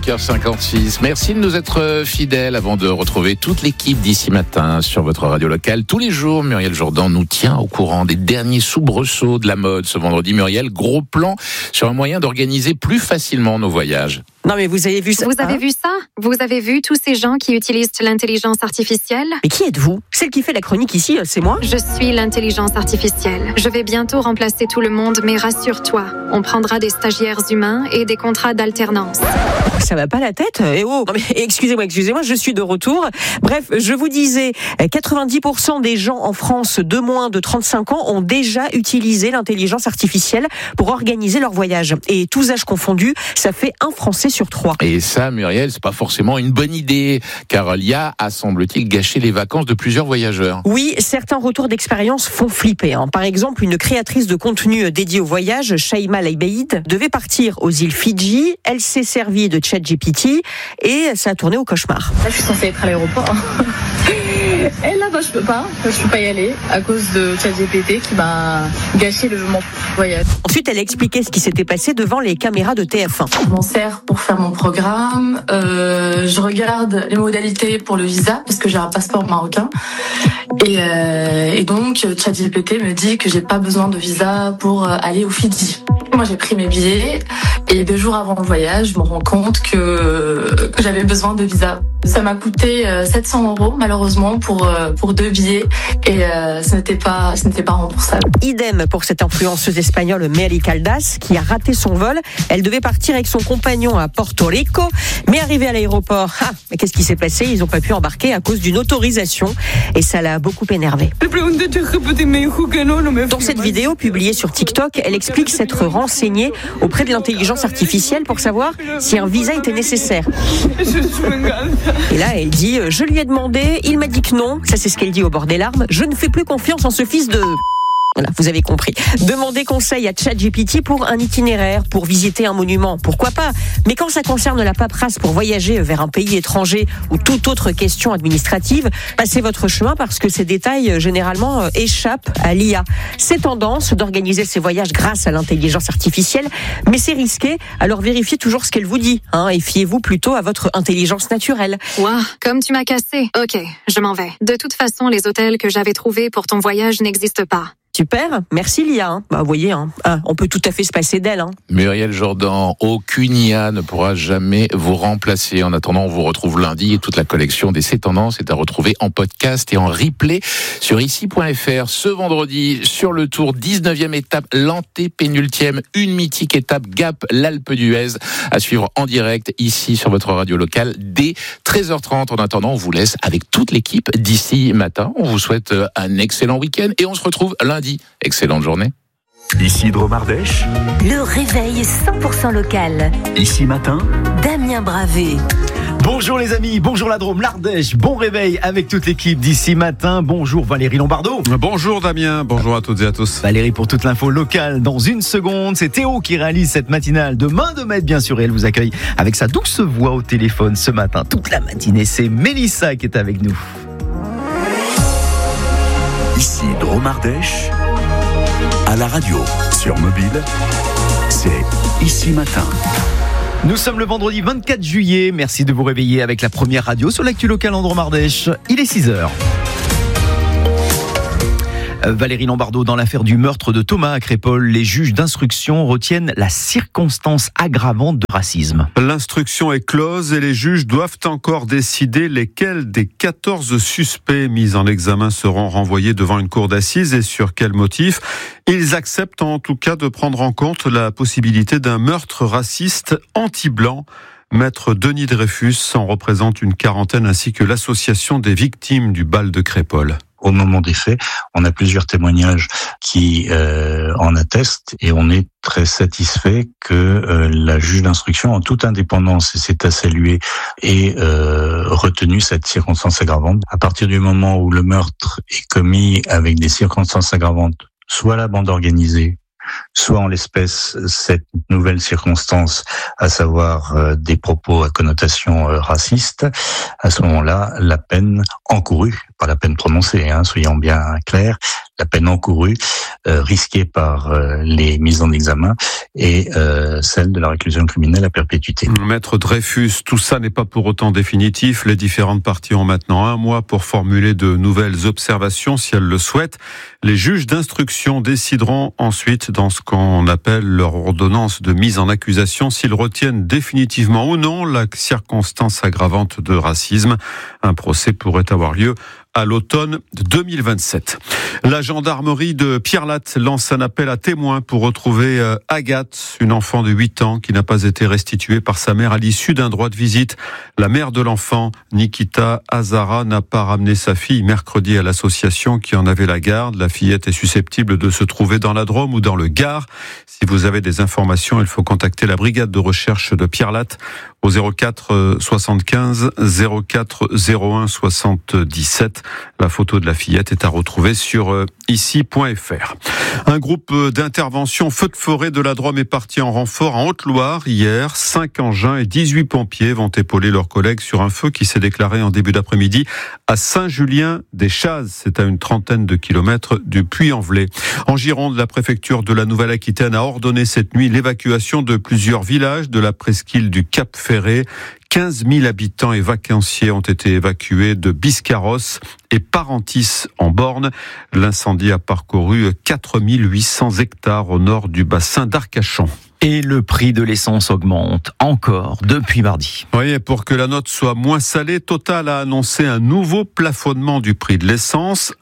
5h56. Merci de nous être fidèles avant de retrouver toute l'équipe d'ici matin sur votre radio locale. Tous les jours, Muriel Jourdan nous tient au courant des derniers soubresauts de la mode. Ce vendredi, Muriel, gros plan sur un moyen d'organiser plus facilement nos voyages. Non mais vous avez vu ça? Vous avez vu ça? Vous avez vu tous ces gens qui utilisent l'intelligence artificielle? Mais qui êtes-vous? Celle qui fait la chronique ici, c'est moi? Je suis l'intelligence artificielle. Je vais bientôt remplacer tout le monde, mais rassure-toi, on prendra des stagiaires humains et des contrats d'alternance. Ça va pas la tête? Eh oh, non mais excusez-moi, je suis de retour. Bref, je vous disais, 90% des gens en France de moins de 35 ans ont déjà utilisé l'intelligence artificielle pour organiser leur voyage. Et tous âges confondus, ça fait un Français sur 3. Et ça, Muriel, c'est pas forcément une bonne idée, car l'IA a, semble-t-il, gâché les vacances de plusieurs voyageurs. Oui, certains retours d'expérience font flipper. Par exemple, une créatrice de contenu dédiée au voyage, Shaima Leibeid, devait partir aux îles Fidji. Elle s'est servie de ChatGPT et ça a tourné au cauchemar. Là, je suis censée être à l'aéroport. Et là, je peux pas y aller à cause de ChatGPT qui m'a gâché mon voyage. Ensuite, elle a expliqué ce qui s'était passé devant les caméras de TF1. Je m'en sers pour faire mon programme. Je regarde les modalités pour le visa parce que j'ai un passeport marocain. Et donc, ChatGPT me dit que j'ai pas besoin de visa pour aller aux Fidji. Moi, j'ai pris mes billets et 2 jours avant le voyage, je me rends compte que j'avais besoin de visa. Ça m'a coûté 700 € malheureusement pour 2 billets et ce n'était pas remboursable. Idem pour cette influenceuse espagnole Mary Caldas qui a raté son vol. Elle devait partir avec son compagnon à Porto Rico, mais arrivée à l'aéroport, mais qu'est-ce qui s'est passé? Ils n'ont pas pu embarquer à cause d'une autorisation et ça l'a beaucoup énervée. Dans cette vidéo publiée sur TikTok, elle explique s'être renseignée auprès de l'intelligence artificielle pour savoir si un visa était nécessaire. Et là, elle dit, je lui ai demandé, il m'a dit que non. Ça, c'est ce qu'elle dit au bord des larmes. Je ne fais plus confiance en ce fils de... Voilà, vous avez compris. Demandez conseil à ChatGPT pour un itinéraire, pour visiter un monument, pourquoi pas. Mais quand ça concerne la paperasse pour voyager vers un pays étranger ou toute autre question administrative, passez votre chemin parce que ces détails généralement échappent à l'IA. C'est tendance d'organiser ces voyages grâce à l'intelligence artificielle, mais c'est risqué, alors vérifiez toujours ce qu'elle vous dit, et fiez-vous plutôt à votre intelligence naturelle. Ouah, comme tu m'as cassé. Ok, je m'en vais. De toute façon, les hôtels que j'avais trouvés pour ton voyage n'existent pas. Super, merci l'IA. Vous voyez, on peut tout à fait se passer d'elle. Muriel Jourdan, aucune IA ne pourra jamais vous remplacer. En attendant, on vous retrouve lundi et toute la collection des C'est Tendances est à retrouver en podcast et en replay sur ici.fr. Ce vendredi, sur le Tour, 19e étape, l'antépénultième, une mythique étape Gap, l'Alpe d'Huez, à suivre en direct ici sur votre radio locale dès 13h30. En attendant, on vous laisse avec toute l'équipe d'ici matin. On vous souhaite un excellent week-end et on se retrouve lundi. Excellente journée. Ici Drôme Ardèche. Le réveil 100% local. Ici matin. Damien Bravé. Bonjour les amis, bonjour la Drôme, l'Ardèche, bon réveil avec toute l'équipe d'ici matin. Bonjour Valérie Lombardo. Bonjour Damien, bonjour à toutes et à tous. Valérie pour toute l'info locale dans une seconde. C'est Théo qui réalise cette matinale de main de maître bien sûr et elle vous accueille avec sa douce voix au téléphone ce matin. Toute la matinée, c'est Mélissa qui est avec nous. Ici Drôme Ardèche, à la radio, sur mobile, c'est Ici Matin. Nous sommes le vendredi 24 juillet, merci de vous réveiller avec la première radio sur l'actu locale en Drôme Ardèche. Il est 6h. Valérie Lombardo, dans l'affaire du meurtre de Thomas à Crépol, les juges d'instruction retiennent la circonstance aggravante de racisme. L'instruction est close et les juges doivent encore décider lesquels des 14 suspects mis en examen seront renvoyés devant une cour d'assises et sur quel motif. Ils acceptent en tout cas de prendre en compte la possibilité d'un meurtre raciste anti-blanc. Maître Denis Dreyfus en représente une quarantaine ainsi que l'association des victimes du bal de Crépol. Au moment des faits, on a plusieurs témoignages qui en attestent et on est très satisfait que la juge d'instruction, en toute indépendance, et c'est à saluer, ait retenu cette circonstance aggravante. À partir du moment où le meurtre est commis avec des circonstances aggravantes, soit la bande organisée, soit en l'espèce cette nouvelle circonstance, à savoir des propos à connotation raciste, à ce moment-là, la peine encourue pas la peine prononcée, soyons bien clairs, la peine encourue, risquée par les mises en examen et celle de la réclusion criminelle à perpétuité. Maître Dreyfus, tout ça n'est pas pour autant définitif. Les différentes parties ont maintenant 1 mois pour formuler de nouvelles observations si elles le souhaitent. Les juges d'instruction décideront ensuite dans ce qu'on appelle leur ordonnance de mise en accusation s'ils retiennent définitivement ou non la circonstance aggravante de racisme. Un procès pourrait avoir lieu à l'automne 2027. La gendarmerie de Pierrelatte lance un appel à témoins pour retrouver Agathe, une enfant de 8 ans qui n'a pas été restituée par sa mère à l'issue d'un droit de visite. La mère de l'enfant, Nikita Hazara, n'a pas ramené sa fille mercredi à l'association qui en avait la garde. La fillette est susceptible de se trouver dans la Drôme ou dans le Gard. Si vous avez des informations, il faut contacter la brigade de recherche de Pierrelatte au 04 75 04 01 77. La photo de la fillette est à retrouver sur ici.fr. Un groupe d'intervention feu de forêt de la Drôme est parti en renfort en Haute-Loire hier. 5 engins et 18 pompiers vont épauler leurs collègues sur un feu qui s'est déclaré en début d'après-midi à Saint-Julien-des-Chazes. C'est à une trentaine de kilomètres du Puy-en-Velay. En Gironde, la préfecture de la Nouvelle-Aquitaine a ordonné cette nuit l'évacuation de plusieurs villages de la presqu'île du Cap-Ferré. 15 000 habitants et vacanciers ont été évacués de Biscarrosse et Parentis en Borne. L'incendie a parcouru 4 800 hectares au nord du bassin d'Arcachon. Et le prix de l'essence augmente encore depuis mardi. Oui, et pour que la note soit moins salée, Total a annoncé un nouveau plafonnement du prix de l'essence,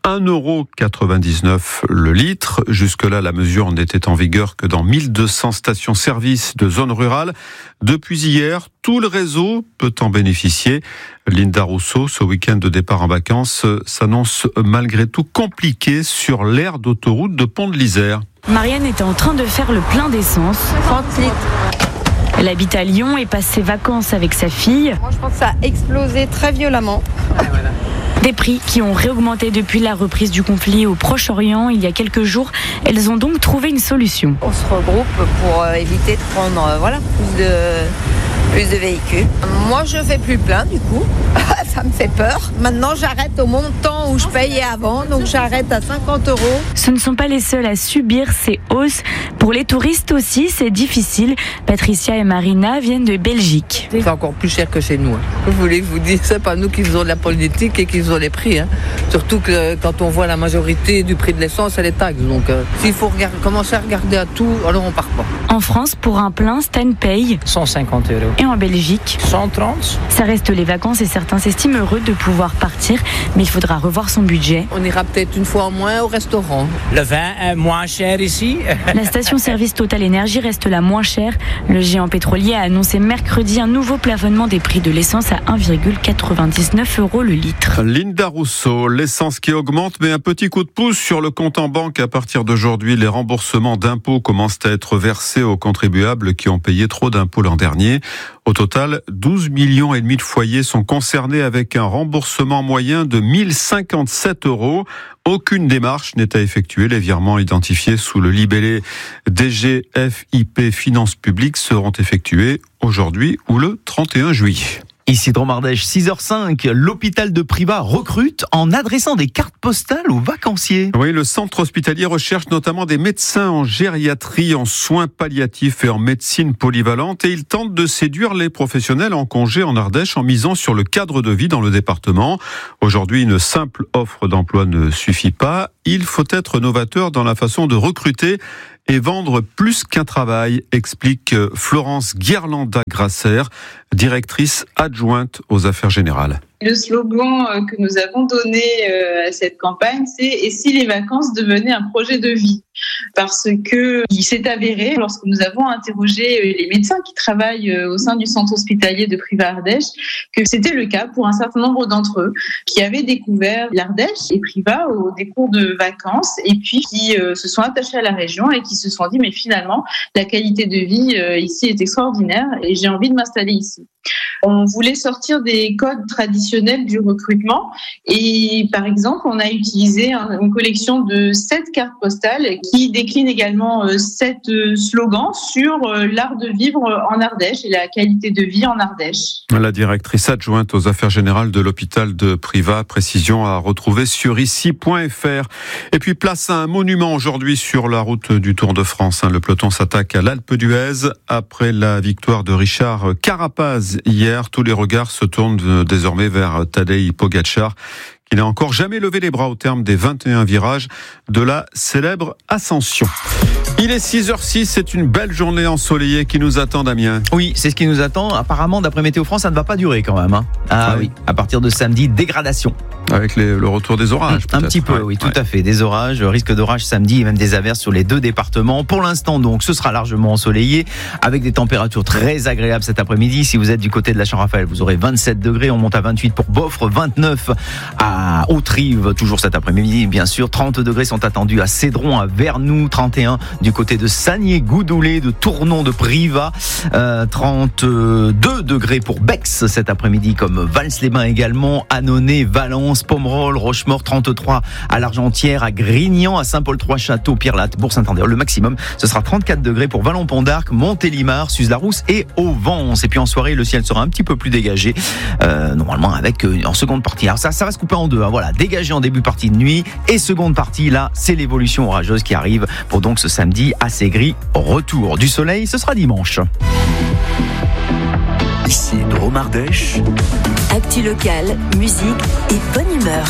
1,99 € le litre. Jusque-là, la mesure n'était en vigueur que dans 1200 stations-service de zones rurales. Depuis hier, tout le réseau peut en bénéficier. Linda Rousseau, ce week-end de départ en vacances, s'annonce malgré tout compliqué sur l'aire d'autoroute de Pont de l'Isère. Marianne était en train de faire le plein d'essence. 30 litres. Elle habite à Lyon et passe ses vacances avec sa fille. Moi, je pense que ça a explosé très violemment. Des prix qui ont réaugmenté depuis la reprise du conflit au Proche-Orient il y a quelques jours. Elles ont donc trouvé une solution. On se regroupe pour éviter de prendre plus de véhicules. Moi, je fais plus plein du coup. Ça me fait peur. Maintenant, j'arrête au montant où je payais avant, donc j'arrête à 50 €. Ce ne sont pas les seuls à subir ces hausses. Pour les touristes aussi, c'est difficile. Patricia et Marina viennent de Belgique. C'est encore plus cher que chez nous. Vous voulez que je vous dise, c'est pas nous qui faisons de la politique et qui faisons les prix. Surtout que quand on voit la majorité du prix de l'essence, c'est les taxes. Donc s'il faut commencer à regarder à tout, alors on part pas. En France, pour un plein, Stan paye 150 €. Et en Belgique 130. Ça reste les vacances et certains s'estiment heureux de pouvoir partir, mais il faudra revoir son budget. On ira peut-être une fois en moins au restaurant. Le vin est moins cher ici. La station-service Total Énergie reste la moins chère. Le géant pétrolier a annoncé mercredi un nouveau plafonnement des prix de l'essence à 1,99 € le litre. Linda Rousseau, l'essence qui augmente, mais un petit coup de pouce sur le compte en banque. À partir d'aujourd'hui, les remboursements d'impôts commencent à être versés aux contribuables qui ont payé trop d'impôts l'an dernier. Au total, 12,5 millions de foyers sont concernés avec un remboursement moyen de 1 057 €. Aucune démarche n'est à effectuer. Les virements identifiés sous le libellé DGFIP Finances Publiques seront effectués aujourd'hui ou le 31 juillet. Ici Drôme Ardèche, 6h05, l'hôpital de Privas recrute en adressant des cartes postales aux vacanciers. Oui, le centre hospitalier recherche notamment des médecins en gériatrie, en soins palliatifs et en médecine polyvalente, et il tente de séduire les professionnels en congé en Ardèche en misant sur le cadre de vie dans le département. Aujourd'hui, une simple offre d'emploi ne suffit pas. Il faut être novateur dans la façon de recruter et vendre plus qu'un travail, explique Florence Guirlanda-Grasser, directrice adjointe aux affaires générales. Le slogan que nous avons donné à cette campagne, c'est « Et si les vacances devenaient un projet de vie ?» Parce que il s'est avéré, lorsque nous avons interrogé les médecins qui travaillent au sein du centre hospitalier de Privas Ardèche, que c'était le cas pour un certain nombre d'entre eux qui avaient découvert l'Ardèche et Privas au décours de vacances et puis qui se sont attachés à la région et qui se sont dit « Mais finalement, la qualité de vie ici est extraordinaire et j'ai envie de m'installer ici. » On voulait sortir des codes traditionnels traditionnelle du recrutement. Et par exemple, on a utilisé une collection de 7 cartes postales qui déclinent également 7 slogans sur l'art de vivre en Ardèche et la qualité de vie en Ardèche. La directrice adjointe aux affaires générales de l'hôpital de Privas, précision à retrouver sur ici.fr. Et puis place à un monument aujourd'hui sur la route du Tour de France. Le peloton s'attaque à l'Alpe d'Huez après la victoire de Richard Carapaz hier. Tous les regards se tournent désormais vers Tadej Pogačar, qui n'a encore jamais levé les bras au terme des 21 virages de la célèbre ascension. Il est 6h06, c'est une belle journée ensoleillée qui nous attend, Damien. Oui, c'est ce qui nous attend. Apparemment, d'après Météo France, ça ne va pas durer quand même. Oui, à partir de samedi, dégradation. Avec le retour des orages, peut-être. Un petit peu, oui, tout à fait. Des orages, risque d'orage samedi et même des averses sur les 2 départements. Pour l'instant, donc, ce sera largement ensoleillé avec des températures très agréables cet après-midi. Si vous êtes du côté de la Champ-Raphaël, vous aurez 27 degrés. On monte à 28 pour Boffre, 29 à Autrive, toujours cet après-midi, bien sûr. 30 degrés sont attendus à Cédron, à Vernoux, 31 du côté de Sagné-Goudoulé, de Tournon, de Privas, 32 degrés pour Bex cet après-midi, comme Vals-les-Bains également, Annonay, Valence, Pomerol, Rochemort, 33 à l'Argentière, à Grignan, à Saint-Paul-3-Château, Pierre-Latte, Bourg-Saint-André. Le maximum, ce sera 34 degrés pour Vallon-Pont-d'Arc, Montélimar, Suse-la-Rousse et Auvence. Et puis en soirée, le ciel sera un petit peu plus dégagé, normalement avec en seconde partie. Alors ça va se couper en deux, voilà, dégagé en début partie de nuit et seconde partie, là, c'est l'évolution orageuse qui arrive pour donc ce samedi assez gris. Retour du soleil, ce sera dimanche. Ici Drôme Ardèche. Actu locale, musique et bonne humeur.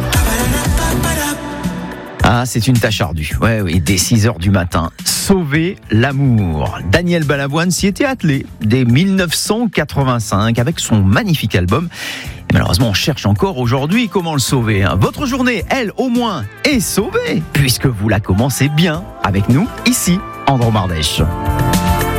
Ah, c'est une tâche ardue. Oui, dès 6h du matin. Sauver l'amour. Daniel Balavoine s'y était attelé dès 1985 avec son magnifique album. Et malheureusement, on cherche encore aujourd'hui comment le sauver. Votre journée, elle, au moins, est sauvée puisque vous la commencez bien avec nous, ici, en Drôme Ardèche.